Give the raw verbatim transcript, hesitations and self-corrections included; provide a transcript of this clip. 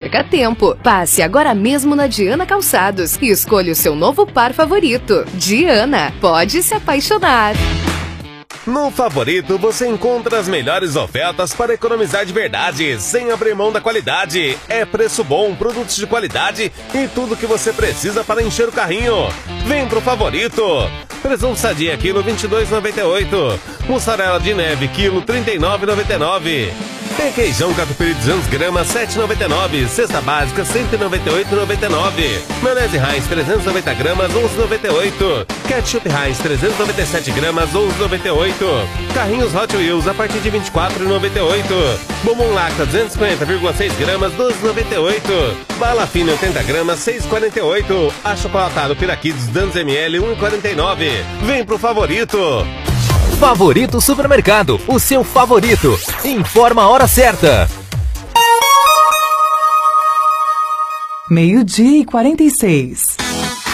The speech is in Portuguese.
perca tempo. Passe agora mesmo na Diana Calçados e escolha o seu novo par favorito. Diana, pode se apaixonar. No Favorito você encontra as melhores ofertas para economizar de verdade, sem abrir mão da qualidade. É preço bom, produtos de qualidade e tudo que você precisa para encher o carrinho. Vem pro Favorito. Presunto Sadia, quilo vinte e dois reais e noventa e oito centavos. Mussarela de neve, quilo trinta e nove reais e noventa e nove centavos. Requeijão catupiry duzentos gramas, sete reais e noventa e nove centavos. Cesta básica, cento e noventa e oito reais e noventa e nove centavos. Maionese Heinz, trezentos e noventa gramas, onze reais e noventa e oito centavos. Ketchup Heinz, trezentos e noventa e sete gramas, onze reais e noventa e oito centavos. Carrinhos Hot Wheels a partir de vinte e quatro reais e noventa e oito centavos. Bombom Lacta, duzentos e cinquenta vírgula seis gramas, doze reais e noventa e oito centavos. Bala Fina, oitenta gramas, seis reais e quarenta e oito centavos. Achocolatado Piraquids, duzentos mililitros, um real e quarenta e nove centavos. Vem pro Favorito. Favorito Supermercado, o seu favorito. Informa a hora certa. Meio-dia e quarenta e seis.